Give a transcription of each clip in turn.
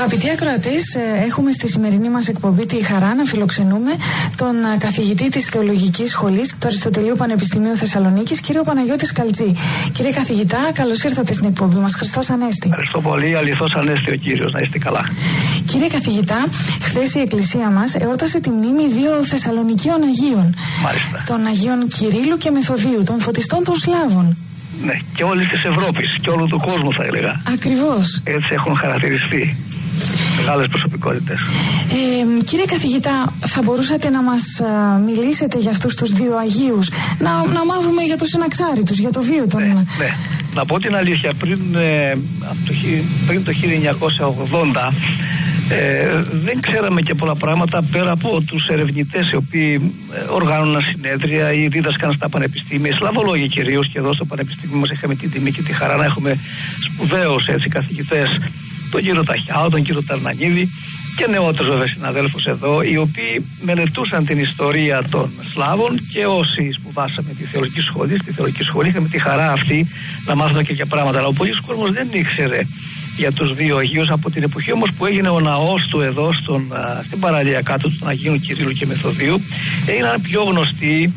Αγαπητοί ακροατές, έχουμε στη σημερινή μας εκπομπή τη χαρά να φιλοξενούμε τον καθηγητή της Θεολογικής Σχολής του Αριστοτελείου Πανεπιστημίου Θεσσαλονίκης, κύριο Παναγιώτη Σκαλτζή. Κύριε καθηγητά, καλώς ήρθατε στην εκπομπή μας. Χριστός Ανέστη. Ευχαριστώ πολύ. Αληθώς Ανέστη ο κύριος. Να είστε καλά. Κύριε καθηγητά, χθες η Εκκλησία μας εόρτασε τη μνήμη 2 Θεσσαλονικίων Αγίων. Μάλιστα. Των Αγίων Κυρίλλου και Μεθοδίου, των φωτιστών των Σλάβων. Ναι, και όλης της Ευρώπης και όλου του κόσμου, θα έλεγα. Ακριβώς. Έτσι έχουν χαρακτηριστεί μεγάλες προσωπικότητες. Κύριε καθηγητά, θα μπορούσατε να μας μιλήσετε για αυτούς τους 2 Αγίους, να μάθουμε για το συναξάρι τους, για το βίο των... Ναι. Να πω την αλήθεια, πριν το 1980 δεν ξέραμε και πολλά πράγματα πέρα από τους ερευνητές οι οποίοι οργάνωναν συνέδρια ή δίδασκαν στα πανεπιστήμια, σλαβολόγοι κυρίως, και εδώ στο πανεπιστήμιο μας είχαμε την τιμή και τη χαρά να έχουμε σπουδαίους καθηγητές, τον κύριο Ταχιάο, τον κύριο Ταρνανίδη και νεότερους βέβαια συναδέλφους εδώ, οι οποίοι μελετούσαν την ιστορία των Σλάβων, και όσοι σπουδάσαμε στη Θεολογική Σχολή είχαμε τη χαρά αυτή να μάθουμε και για πράγματα. Αλλά ο πολλής κόσμος δεν ήξερε για τους 2 Αγίους. Από την εποχή όμως που έγινε ο ναός του εδώ στην παραλία κάτω των Αγίων Κυρίλλου και Μεθοδίου, έγιναν πιο γνωστοί.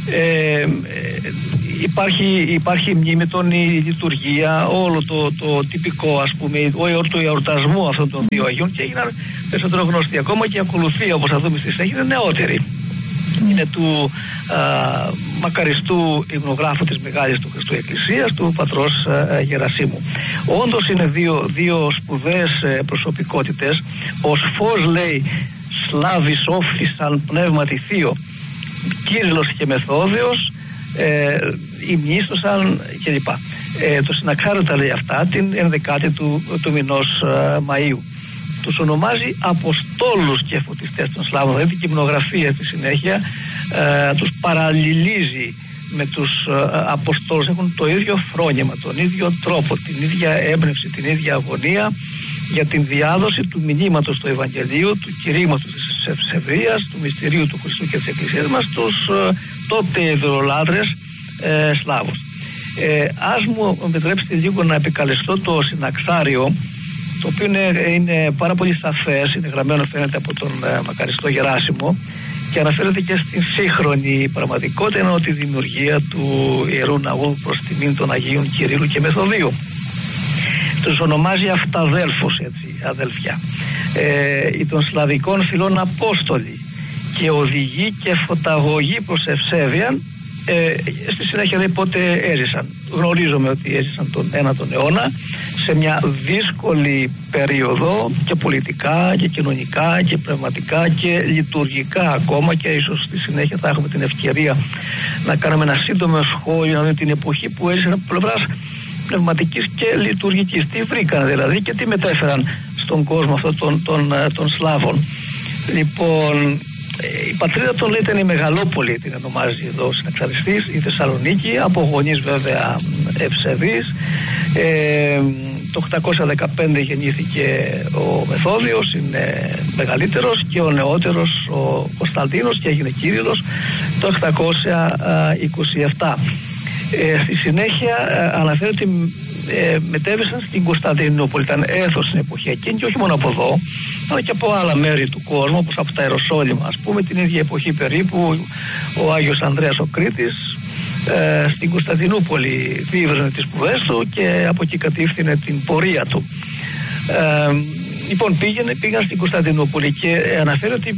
Υπάρχει μνήμη των, η λειτουργία, όλο το τυπικό, ας πούμε, το εορτασμό αυτών των 2 Αγίων, και έγιναν περισσότερο γνωστοί. Ακόμα και η ακολουθία, όπως θα δούμε στη συνέχεια, είναι νεότερη. Είναι του μακαριστού υμνογράφου της Μεγάλης του Χριστού Εκκλησίας, του πατρός Γερασίμου. Όντως είναι δύο σπουδαίες προσωπικότητες. Ως φως, λέει, Σλάβης όφθησαν πνεύματι θείο, Κύριλλος και Μεθόδιος υμνήστοσαν κλπ. Το συναξάριο τα λέει αυτά την 11η του μηνός Μαΐου. Τους ονομάζει Αποστόλους και φωτιστές των Σλάβων. Δηλαδή η υμνογραφία στη συνέχεια τους παραλληλίζει με τους Αποστόλους. Έχουν το ίδιο φρόνημα, τον ίδιο τρόπο, την ίδια έμπνευση, την ίδια αγωνία για την διάδοση του μηνύματος του Ευαγγελίου, του κηρύγματος της ευσεβίας, του μυστηρίου του Χριστού και της Εκκλησίας μας, τους τότε ειδωλολάτρες Σλάβους. Ας μου επιτρέψετε λίγο να επικαλεστώ το συναξάριο, το οποίο είναι πάρα πολύ σαφές, είναι γραμμένο φαίνεται από τον μακαριστό Γεράσιμο και αναφέρεται και στην σύγχρονη πραγματικότητα, ενώ τη δημιουργία του Ιερού Ναού προς τιμήν των Αγίων Κυρίλλου και Μεθοδίου. Τους ονομάζει αυταδέλφους, αδελφιά, των Σλαβικών φυλών Απόστολοι και οδηγοί και φωταγωγοί προς ευσέβειαν. Στη συνέχεια λέει πότε έζησαν. Γνωρίζουμε ότι έζησαν τον 9ο αιώνα, σε μια δύσκολη περίοδο, και πολιτικά και κοινωνικά και πνευματικά και λειτουργικά ακόμα, και ίσως στη συνέχεια θα έχουμε την ευκαιρία να κάνουμε ένα σύντομο σχόλιο, να δούμε την εποχή που έζησαν από πλευράς πνευματικής και λειτουργικής. Τι βρήκαν δηλαδή και τι μετέφεραν στον κόσμο αυτό των Σλάβων. Λοιπόν, η πατρίδα των λέει ήταν η Μεγαλόπολη, την ονομάζει εδώ ο συναξαριστής, η Θεσσαλονίκη, από γονείς βέβαια ευσεβείς. Το 815 γεννήθηκε ο Μεθόδιος, είναι μεγαλύτερος, και ο νεότερος ο Κωνσταντίνος, και έγινε Κύριλλος το 827. Στη συνέχεια αναφέρει ότι μετέβησαν στην Κωνσταντινούπολη. Ήταν έθος στην εποχή εκείνη, και όχι μόνο από εδώ, αλλά και από άλλα μέρη του κόσμου, όπως από τα Ιεροσόλυμα, ας πούμε. Την ίδια εποχή περίπου ο Άγιος Ανδρέας ο Κρήτης στην Κωνσταντινούπολη δίευρυνε τις σπουδές του και από εκεί κατήφθηνε την πορεία του. Λοιπόν, πήγαν στην Κωνσταντινούπολη και αναφέρει ότι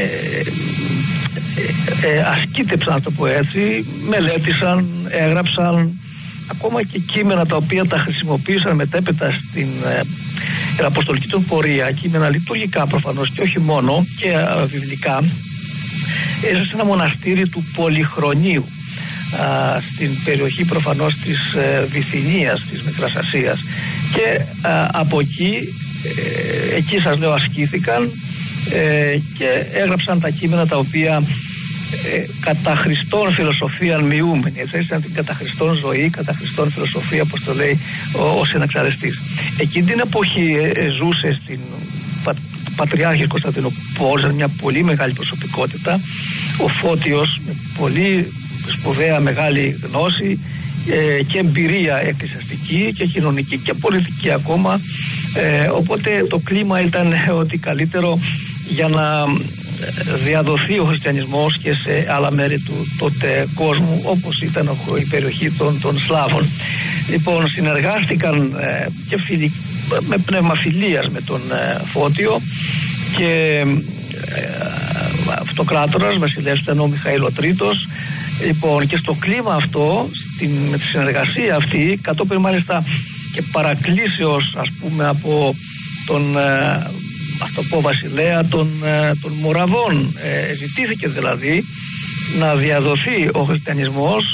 ασκήτεψαν, να το πω έτσι, μελέτησαν, έγραψαν ακόμα και κείμενα τα οποία τα χρησιμοποίησαν μετέπειτα στην αποστολική του πορεία, κείμενα λειτουργικά προφανώς και όχι μόνο, και βιβλικά. Έζησε σε ένα μοναστήρι του Πολυχρονίου στην περιοχή προφανώς της Βυθινίας, της Μικράς Ασίας, και από εκεί σας λέω ασκήθηκαν και έγραψαν τα κείμενα τα οποία κατά Χριστόν φιλοσοφίαν μειούμενη, έτσι ήταν την κατά Χριστόν ζωή, κατά Χριστόν φιλοσοφία, όπως το λέει ο συναξαριστής. Εκείνη την εποχή ζούσε στην Πατριάρχης Κωνσταντινούπολης μια πολύ μεγάλη προσωπικότητα, ο Φώτιος, με πολύ σπουδαία μεγάλη γνώση και εμπειρία εκκλησιαστική και κοινωνική και πολιτική ακόμα, Οπότε το κλίμα ήταν ότι καλύτερο για να διαδοθεί ο χριστιανισμός και σε άλλα μέρη του τότε κόσμου, όπως ήταν η περιοχή των Σλάβων. Λοιπόν, συνεργάστηκαν και με πνεύμα φιλίας με τον Φώτιο και αυτοκράτορας, βασιλεύς ήταν ο Μιχαήλ ο Τρίτος. Λοιπόν, και στο κλίμα αυτό, με τη συνεργασία αυτή, κατόπιν μάλιστα και παρακλήσεως, ας πούμε, από τον βασιλέα των Μοραβών, ζητήθηκε δηλαδή να διαδοθεί ο χριστιανισμός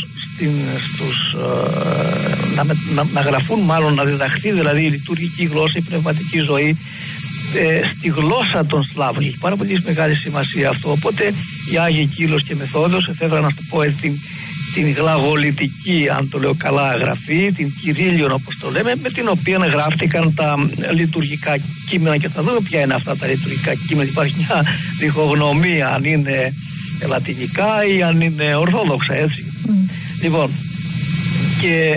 να γραφούν, μάλλον να διδαχθεί δηλαδή η λειτουργική γλώσσα, η πνευματική ζωή στη γλώσσα των Σλάβων. Έχει πάρα πολύ μεγάλη σημασία αυτό. Οπότε οι Άγιοι Κύλος και Μεθόδιος εφεύραν, να το πω, την γλαγολιτική, αν το λέω καλά, γραφή, την Κυρίλιον όπως το λέμε, με την οποία γράφτηκαν τα λειτουργικά κείμενα, και θα δούμε ποια είναι αυτά τα λειτουργικά κείμενα. Υπάρχει μια διχογνωμία αν είναι λατινικά ή αν είναι ορθόδοξα, έτσι. Λοιπόν, και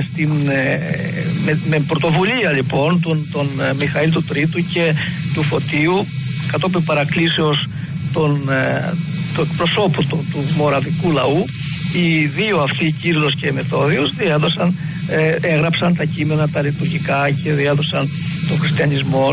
με πρωτοβουλία λοιπόν τον Μιχαήλ του Τρίτου και του Φωτίου, κατόπιν παρακλήσεως του εκπροσώπου του μοραβικού λαού, οι δύο αυτοί, Κύριλλος και Μεθόδιος, έγραψαν τα κείμενα τα λειτουργικά και διέδωσαν τον χριστιανισμό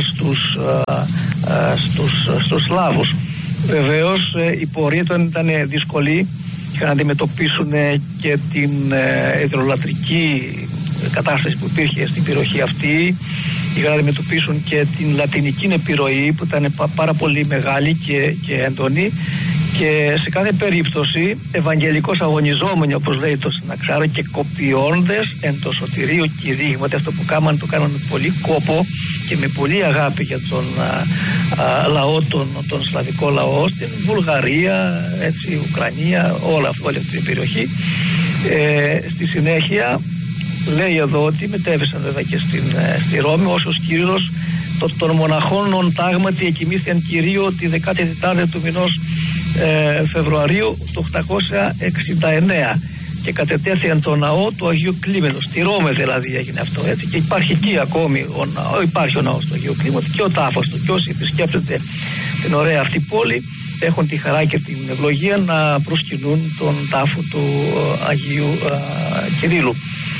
στους Σλάβους. Βεβαίως η πορεία ήταν δύσκολη. Είχαν να αντιμετωπίσουν και την ιδρολατρική κατάσταση που υπήρχε στην περιοχή αυτή. Είχαν να αντιμετωπίσουν και την λατινική επιρροή που ήταν πάρα πολύ μεγάλη και έντονη. Και σε κάθε περίπτωση ευαγγελικώς αγωνιζόμενοι, όπως λέει το Συναξάρο, και κοπιώντες εν το σωτηρίο κηρύγματι. Αυτό που κάνανε, το κάνανε με πολύ κόπο και με πολύ αγάπη για τον λαό, τον σλαβικό λαό, στην Βουλγαρία, έτσι, Ουκρανία, όλη αυτή την περιοχή. Στη συνέχεια λέει εδώ ότι μετέβησαν βέβαια και στη Ρώμη, όσος Κύριλλος των μοναχών τάγματι εκοιμήθηκαν Κυρίω τη 14η του μηνός Φεβρουαρίου του 869 και κατετέθηκαν το ναό του Αγίου Κλίμενος. Στη Ρώμη δηλαδή έγινε αυτό, έτσι, και υπάρχει εκεί ακόμη υπάρχει ο ναός του Αγίου Κλίμενος και ο τάφος του, και όσοι επισκέπτονται την ωραία αυτή πόλη έχουν τη χαρά και την ευλογία να προσκυνούν τον τάφο του Αγίου Κυρίλλου.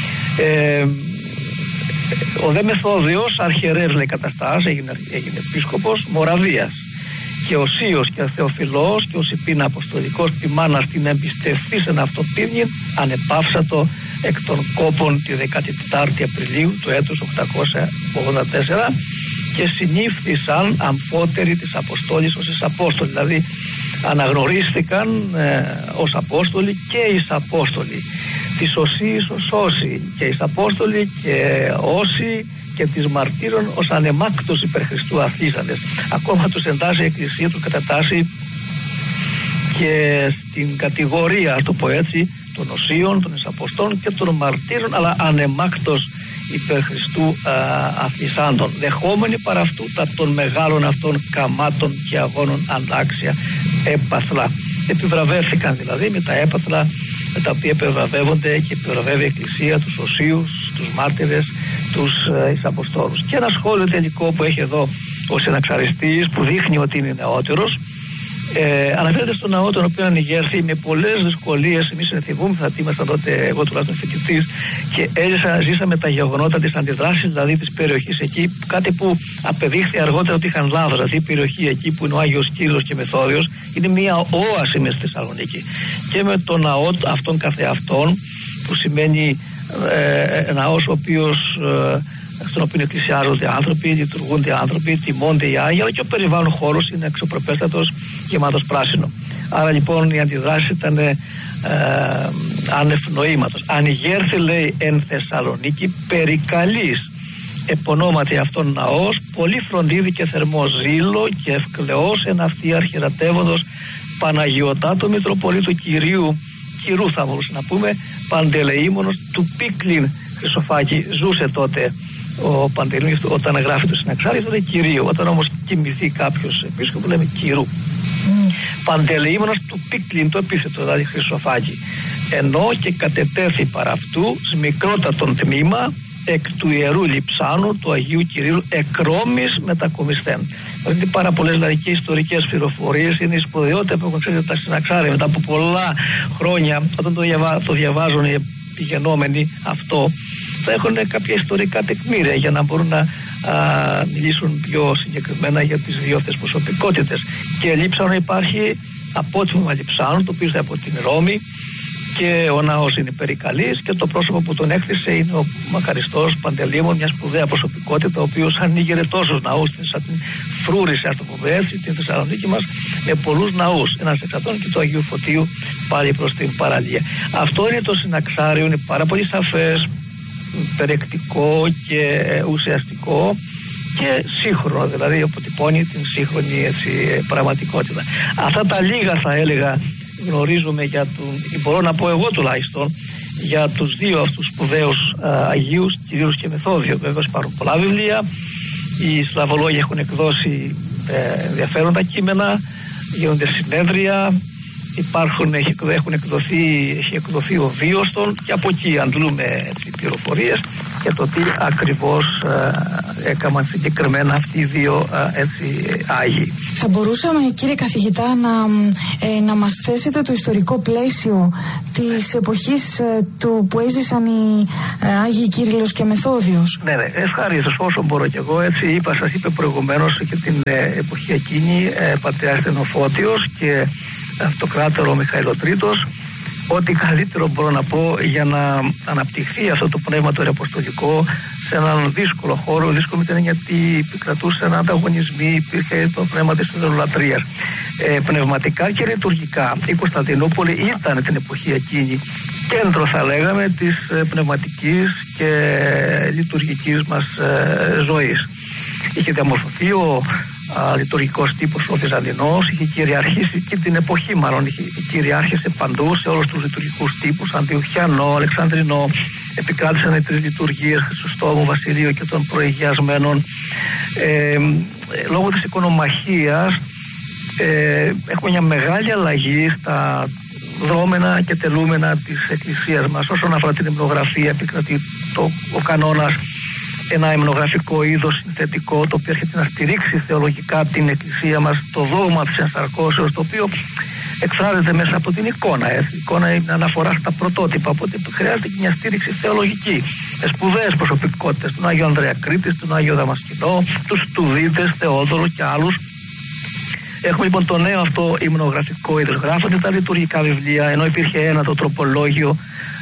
Ο δε Μεθόδιος αρχιερεύς λέει καταστάς, έγινε επίσκοπος Μοραβίας, και ο Σίος και ο Θεοφιλός και ο Σιπίνα Αποστολικός ποιμάνας την εμπιστευθήσεν αυτοπίμνην ανεπαύσατο εκ των κόπων τη 14η Απριλίου του έτους 884 και συνήφθησαν αμφότεροι της Αποστόλης ως εις Απόστολοι, δηλαδή αναγνωρίστηκαν ως Απόστολοι και εις Απόστολοι, της οσίης ως όσοι και εις Απόστολοι και όσοι και της μαρτύρων ως ανεμάκτος υπερ Χριστού αθήσαντες. Ακόμα τους εντάσσει η Εκκλησία, τους κατατάσσει και στην κατηγορία, ας το πω έτσι, των οσίων, των εισαποστών και των μαρτύρων, αλλά ανεμάκτος υπερ Χριστού αθήσαντων, δεχόμενοι παρά αυτού τα των μεγάλων αυτών καμάτων και αγώνων αντάξια έπαθλα. Επιβραβεύθηκαν δηλαδή με τα έπαθλα με τα οποία επιβραβεύονται και επιβραβεύει η Εκκλησία τους οσίους, τους μάρτυρες, τους εισαποστόλους. Και ένα σχόλιο τελικό που έχει εδώ ο συναξαριστής, που δείχνει ότι είναι νεότερος, αναφέρεται στον ναό τον οποίο ανηγέρθη με πολλές δυσκολίες. Εμείς θυμούμε, θα ήμασταν τότε, εγώ τουλάχιστον φοιτητής, και ζήσαμε τα γεγονότα της αντιδράσης δηλαδή της περιοχής εκεί, κάτι που απεδείχθη αργότερα ότι είχαν λάθος. Δηλαδή η περιοχή εκεί που είναι ο Άγιος Κύριλλος και Μεθόδιος είναι μια όαση μες στη Θεσσαλονίκη, και με τον ναό αυτόν καθεαυτόν, που σημαίνει ναός ο οποίος στον οποίο εκκλησιάζονται άνθρωποι, λειτουργούνται άνθρωποι, τιμώνται οι Άγιοι, αλλά και ο περιβάλλον χώρος είναι αξιοπρεπέστατος, γεμάτος πράσινο. Άρα λοιπόν η αντιδράση ήταν άνευ νοήματος. Ανηγέρθη λέει εν Θεσσαλονίκη περικαλής επωνόματι αυτόν ναός, πολύ φροντίδι και θερμό ζήλο και ευκλεός εν αυτή αρχιερατεύοντος Παναγιωτάτο Μητροπολίτου Κυρού, θα μπορούσε να πούμε, Παντελεήμονος του Πίκλιν Χρυσοφάκη. Ζούσε τότε ο Παντελεήμονος όταν γράφει το Συναξάρι, τότε Κυρίου. Όταν όμως κοιμηθεί κάποιος επίσκοπος λέμε Κυρού. Παντελεήμονος του Πίκλιν, το επίθετο δηλαδή Χρυσοφάκη. Ενώ και κατετέθη παρά αυτού μικρότατον τμήμα εκ του Ιερού Λειψάνου του Αγίου Κυρίλου εκρόμης μετακομισθέν. Δηλαδή πάρα πολλές και ιστορικές πληροφορίες, είναι η σπουδαιότητα που έχουν ξέρετε τα συναξάρια μετά από πολλά χρόνια, όταν το διαβάζουν οι επιγενόμενοι αυτό, θα έχουν κάποια ιστορικά τεκμήρια για να μπορούν να μιλήσουν πιο συγκεκριμένα για τις δύο αυτές προσωπικότητες. Και Λείψανο υπάρχει απότιμημα Λειψάνου, το οποίο είναι από την Ρώμη, και ο ναός είναι περικαλής, και το πρόσωπο που τον έκτισε είναι ο μακαριστός Παντελήμων, μια σπουδαία προσωπικότητα, ο οποίος ανοίγερε τόσους ναούς, σαν την φρούρησε, ας το πούμε έτσι, την Θεσσαλονίκη μας, με πολλούς ναούς. Ένας εξ αυτών και του Αγίου Φωτίου πάλι προς την παραλία. Αυτό είναι το συναξάριο, είναι πάρα πολύ σαφές, περιεκτικό και ουσιαστικό και σύγχρονο, δηλαδή αποτυπώνει την σύγχρονη πραγματικότητα. Αυτά τα λίγα θα έλεγα γνωρίζουμε μπορώ να πω εγώ τουλάχιστον, για τους δύο αυτούς σπουδαίους Αγίους, Κυρίους και Μεθόδιο. Βέβαια υπάρχουν πολλά βιβλία, οι Σλαβολόγοι έχουν εκδώσει ενδιαφέροντα κείμενα, γίνονται συνέδρια, έχει εκδοθεί ο βίος των, και από εκεί αντλούμε πληροφορίες για το τι ακριβώς έκαναν συγκεκριμένα αυτοί οι δύο Άγιοι. Θα μπορούσαμε, κύριε καθηγητά, να μας θέσετε το ιστορικό πλαίσιο της εποχής που έζησαν οι Άγιοι Κύριλλος και Μεθόδιος? Ναι, ευχαρίστως, όσο μπορώ κι εγώ. Σας είπε προηγουμένως και την εποχή εκείνη πατριάρχης Στενοφώτιος και αυτοκράτερο Μιχαήλο Τρίτος. Ό,τι καλύτερο μπορώ να πω για να αναπτυχθεί αυτό το πνεύμα το ιεραποστολικό σε έναν δύσκολο χώρο. Δύσκολο ήταν γιατί επικρατούσαν ανταγωνισμοί, υπήρχε το πνεύμα της ιδωλολατρίας. Πνευματικά και λειτουργικά η Κωνσταντινούπολη ήταν την εποχή εκείνη κέντρο, θα λέγαμε, της πνευματικής και λειτουργικής μας ζωής. Είχε διαμορφωθεί ο λειτουργικός τύπος ο Βυζαντινός, είχε κυριαρχήσει και την εποχή, μάλλον κυριάρχησε παντού σε όλους τους λειτουργικούς τύπους, Αντιοχιανό, Αλεξανδρινό, επικράτησαν οι τρεις λειτουργίες, Χρυσοστόμου, Βασιλείου και των προηγιασμένων. Λόγω της οικονομαχίας έχουμε μια μεγάλη αλλαγή στα δρόμενα και τελούμενα της Εκκλησίας μας. Όσον αφορά την υμνογραφία, επικρατεί ο κανόνας ένα υμνογραφικό είδος συνθετικό, το οποίο έρχεται να στηρίξει θεολογικά την Εκκλησία μας, το δόγμα της ενσαρκώσεως, το οποίο εκφράζεται μέσα από την εικόνα. Η εικόνα είναι αναφορά στα πρωτότυπα, οπότε χρειάζεται και μια στήριξη θεολογική. Σπουδαίες προσωπικότητες, τον Άγιο Ανδρέα Κρήτης, τον Άγιο Δαμασκηνό, τους Στουδίτες, Θεόδωρο και άλλους. Έχουμε λοιπόν το νέο αυτό υμνογραφικό είδος. Γράφονται τα λειτουργικά βιβλία, ενώ υπήρχε ένα το τροπολόγιο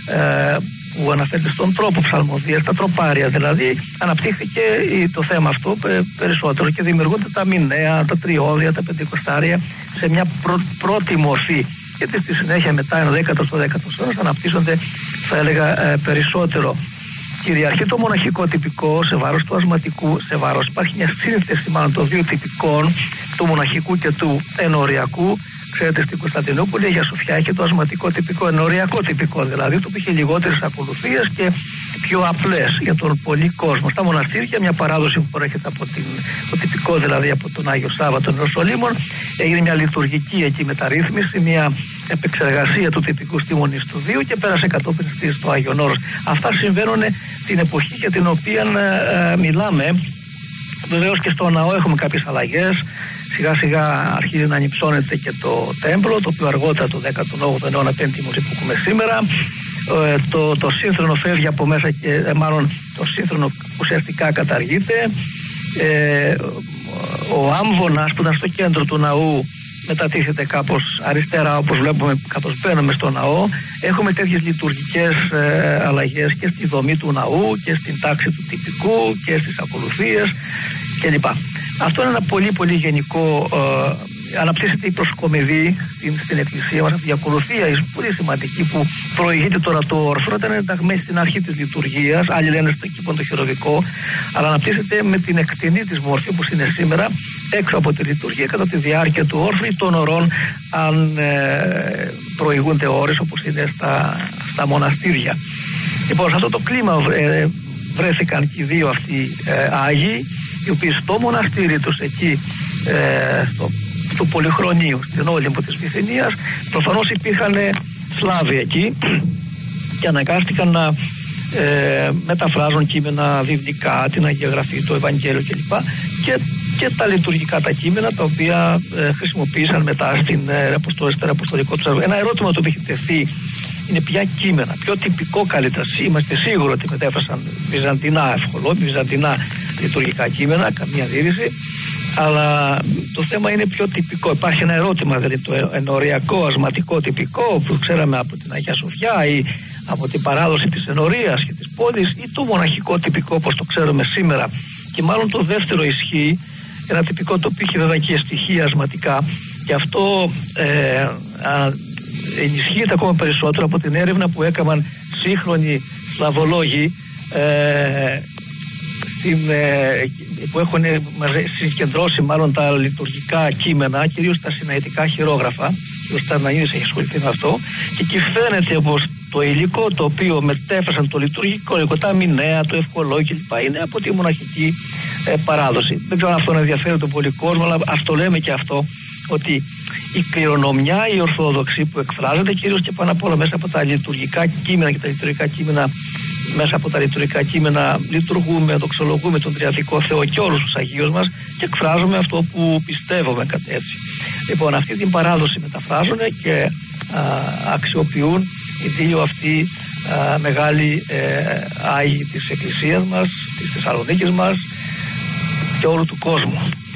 που αναφέρεται στον τρόπο ψαλμοδίας, τα τροπάρια δηλαδή, αναπτύχθηκε το θέμα αυτό περισσότερο και δημιουργούνται τα μηνέα, τα τριώδια, τα πεντηκοστάρια σε μια πρώτη μορφή. Γιατί στη συνέχεια μετά, ένα 10ο στο 10ο αιώνα, αναπτύσσονται, θα έλεγα, περισσότερο. Κυριαρχεί το μοναχικό τυπικό σε βάρος του ασματικού, σε βάρος. Υπάρχει μια σύνθεση μάλλον των δύο τυπικών, του μοναχικού και του ενοριακού. Ξέρετε, στην Κωνσταντινούπολη η Αγία Σοφιά είχε το ασματικό τυπικό, ενοριακό τυπικό, δηλαδή το που είχε λιγότερες ακολουθίες και πιο απλές για τον πολύ κόσμο. Στα μοναστήρια, μια παράδοση που προέρχεται από το τυπικό, δηλαδή από τον Άγιο Σάββα των Ιεροσολύμων, έγινε μια λειτουργική εκεί μεταρρύθμιση, μια επεξεργασία του τυπικού στη Μονιστουδίου και πέρασε κατόπιν στο Άγιον Όρος. Αυτά συμβαίνουν την εποχή για την οποία μιλάμε. Βεβαίως και στο ναό έχουμε κάποιες αλλαγές. Σιγά σιγά αρχίζει να ανυψώνεται και το τέμπλο, το οποίο αργότερα το 18ο αιώνα πέμπτη μουσική που έχουμε σήμερα. Το σύνθρονο φεύγει από μέσα και μάλλον το σύνθρονο ουσιαστικά καταργείται. Ο άμβονας που ήταν στο κέντρο του ναού μετατίθεται κάπως αριστερά, όπως βλέπουμε, κάπως μπαίνουμε στο ναό. Έχουμε τέτοιες λειτουργικές αλλαγές και στη δομή του ναού και στην τάξη του τυπικού και στις ακολουθίες κλπ. Αυτό είναι ένα πολύ πολύ γενικό, αναπτύσσεται η προσκομιδή στην Εκκλησία μας, η ακολουθία η πολύ σημαντική που προηγείται τώρα το όρθρο, ήταν ενταγμένη στην αρχή της λειτουργίας, άλλοι λένε στο κήπο το χειροβικό, αλλά αναπτύσσεται με την εκτενή της μορφή όπως είναι σήμερα, έξω από τη λειτουργία κατά τη διάρκεια του όρθρου ή των ωρών, αν προηγούνται ώρες όπως είναι στα μοναστήρια. Λοιπόν, σε αυτό το κλίμα βρέθηκαν και οι δύο αυτοί Άγιοι, οι οποίοι στο μοναστήρι τους εκεί του Πολυχρονίου, στην Όλυμπο της Βυθινίας, προφανώς υπήρχαν Σλάβοι εκεί και αναγκάστηκαν να μεταφράζουν κείμενα βιβλικά, την Αγία Γραφή, το Ευαγγέλιο κλπ. Και τα λειτουργικά τα κείμενα τα οποία χρησιμοποίησαν μετά στο αποστολικό του έργο. Ένα ερώτημα το οποίο έχει τεθεί είναι ποια κείμενα, πιο τυπικό καλύτερα. Είμαστε σίγουροι ότι μετέφρασαν βυζαντινά ευχολόγια, βυζαντινά λειτουργικά κείμενα, καμία αντίρρηση. Αλλά το θέμα είναι πιο τυπικό. Υπάρχει ένα ερώτημα, δηλαδή το ενοριακό, ασματικό, τυπικό που ξέραμε από την Αγία Σοφιά ή από την παράδοση της ενορίας και της πόλης, ή το μοναχικό τυπικό όπως το ξέρουμε σήμερα. Και μάλλον το δεύτερο ισχύει, ένα τυπικό το οποίο είχε βέβαια και στοιχεία ασματικά, και αυτό ενισχύεται ακόμα περισσότερο από την έρευνα που έκαναν σύγχρονοι Σλαβολόγοι που έχουν συγκεντρώσει μάλλον τα λειτουργικά κείμενα, κυρίως τα συναητικά χειρόγραφα. Ο Σταρνανίδης έχει ασχοληθεί με αυτό, και εκεί φαίνεται πως το υλικό το οποίο μετέφρασαν, το λειτουργικό υλικό, τα μηνέα, το ευχολόγιο κλπ. Είναι από τη μοναχική παράδοση. Δεν ξέρω αν αυτό ενδιαφέρει τον πολύ κόσμο, αλλά αυτό λέμε και αυτό, ότι η κληρονομιά, η ορθόδοξη που εκφράζεται κυρίως και πάνω απ' όλα μέσα από τα λειτουργικά κείμενα, και τα λειτουργικά κείμενα, μέσα από τα λειτουργικά κείμενα λειτουργούμε, δοξολογούμε τον Τριαδικό Θεό και όλους τους Αγίους μας και εκφράζουμε αυτό που πιστεύουμε, κάτι έτσι. Λοιπόν, αυτή την παράδοση μεταφράζουν και αξιοποιούν οι δύο αυτοί μεγάλοι Άγιοι της Εκκλησίας μας, της Θεσσαλονίκης μας και όλου του κόσμου.